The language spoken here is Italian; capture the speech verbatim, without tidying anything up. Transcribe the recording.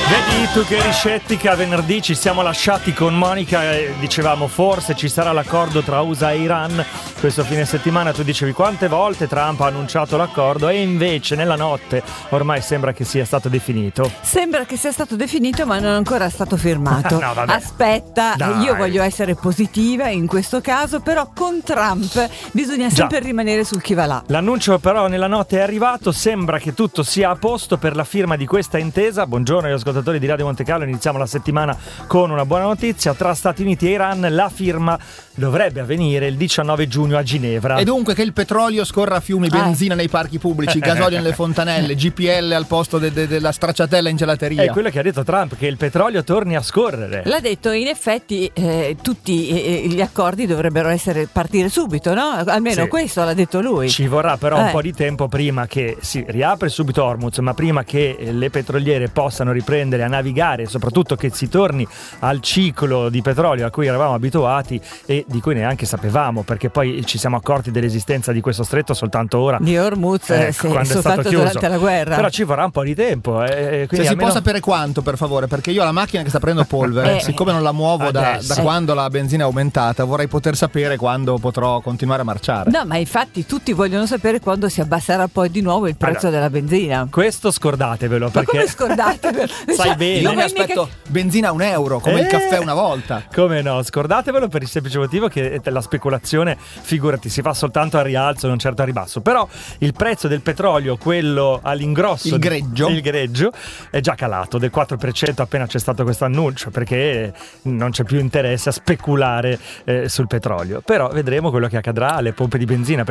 Vedi tu che eri scettica, venerdì ci siamo lasciati con Monica e dicevamo forse ci sarà l'accordo tra U S A e Iran questo fine settimana. Tu dicevi quante volte Trump ha annunciato l'accordo e invece nella notte ormai sembra che sia stato definito. Sembra che sia stato definito ma non è ancora stato firmato. No, vabbè. Aspetta, Dai. Io voglio essere positiva in questo caso, però con Trump bisogna sempre Già. rimanere sul chi va là. L'annuncio però nella notte è arrivato, sembra che tutto sia a posto per la firma di questa intesa. Buongiorno agli ascoltatori di Radio Monte Carlo, iniziamo la settimana con una buona notizia. Tra Stati Uniti e Iran la firma dovrebbe avvenire il diciannove giugno a Ginevra. E dunque che il petrolio scorra a fiumi, Ah. benzina nei parchi pubblici, gasolio nelle fontanelle, G P L al posto de- de- della stracciatella in gelateria. È quello che ha detto Trump, che il petrolio torni a scorrere. L'ha detto, in effetti eh, tutti eh, gli accordi dovrebbero essere partire subito, no? Almeno Sì. questo l'ha detto lui. Ci vorrà però Eh. un po' di tempo prima che si riapre subito Hormuz, ma prima che le petroliere possano riprendere a navigare, soprattutto che si torni al ciclo di petrolio a cui eravamo abituati e di cui neanche sapevamo, perché poi ci siamo accorti dell'esistenza di questo stretto soltanto ora. Di Hormuz, Ecco, eh, sì, quando è stato soltanto chiuso. durante la guerra. Però ci vorrà un po' di tempo. Eh, quindi Se si almeno... può sapere quanto, per favore, perché io ho la macchina che sta prendendo polvere, Eh. siccome non la muovo da, Adesso. da quando la benzina è aumentata, vorrei poter sapere quando potrò continuare a marciare. No, ma infatti tutti vogliono sapere quando si abbasserà poi di nuovo il prezzo Allora, della benzina. Questo scordatevelo, Ma perché come scordatevelo? Sai Cioè, bene. Io non mi è mica aspetto benzina a un euro, come il Eh. caffè una volta. Come no, scordatevelo per il semplice motivo che la speculazione, figurati, si fa soltanto a rialzo, non certo a ribasso. Però il prezzo del petrolio, quello all'ingrosso, Il greggio. il greggio, è già calato del quattro per cento appena c'è stato questo annuncio, perché non c'è più interesse a speculare eh, sul petrolio. Però vedremo quello che accadrà alle pompe di benzina.